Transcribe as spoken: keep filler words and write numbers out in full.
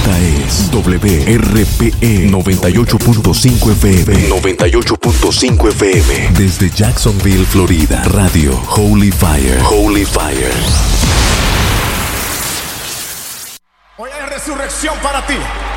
Esta es W R P E noventa y ocho punto cinco F M. noventa y ocho punto cinco F M. Desde Jacksonville, Florida. Radio Holy Fire. Holy Fire. Hoy hay resurrección para ti.